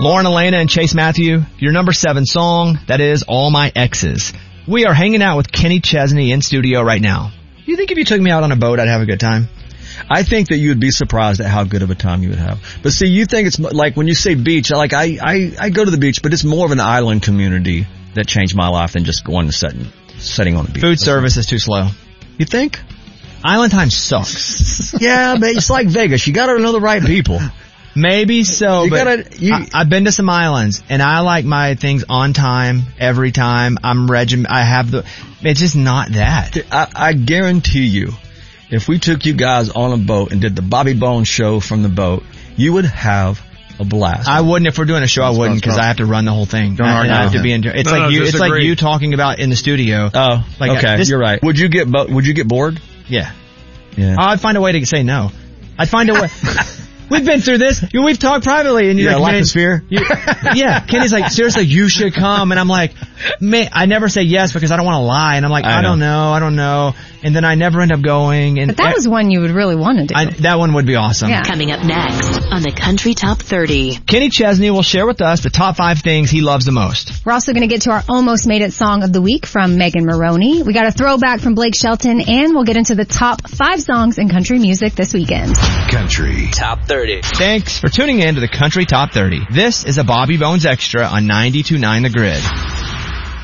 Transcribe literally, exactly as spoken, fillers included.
Lauren Elena and Chase Matthew, your number seven song, that is All My Exes. We are hanging out with Kenny Chesney in studio right now. Do you think if you took me out on a boat, I'd have a good time? I think that you'd be surprised at how good of a time you would have. But see, you think it's like when you say beach, like I, I, I go to the beach, but it's more of an island community that changed my life than just going to setting, setting on the beach. Food service is too slow. You think? Island time sucks. Yeah, but it's like Vegas. You gotta know the right people. Maybe so, you but gotta, you, I, I've been to some islands, and I like my things on time, every time. I'm regiment. I have the, it's just not that. I, I guarantee you, if we took you guys on a boat and did the Bobby Bones show from the boat, you would have a blast. I wouldn't. If we're doing a show, I wouldn't, because I have to run the whole thing. Don't I, argue I have with to be in. It's No, like no, you. It's disagree. like you talking about in the studio. Oh, like okay, this, you're right. Would you get bo- Would you get bored? Yeah. Yeah. I'd find a way to say no. I'd find a way. We've been through this. We've talked privately, and you're yeah, like, lack of sphere. Yeah, Kenny's like, seriously, you should come, and I'm like, man, I never say yes because I don't want to lie, and I'm like, I, I don't know, I don't know, and then I never end up going. And But that was one you would really want to do. I, that one would be awesome. Yeah. Coming up next on the Country Top thirty. Kenny Chesney will share with us the top five things he loves the most. We're also going to get to our Almost Made It Song of the Week from Megan Maroney. We got a throwback from Blake Shelton, and we'll get into the top five songs in country music this weekend. Country Top thirty. Thanks for tuning in to the Country Top thirty. This is a Bobby Bones Extra on ninety-two point nine The Grid.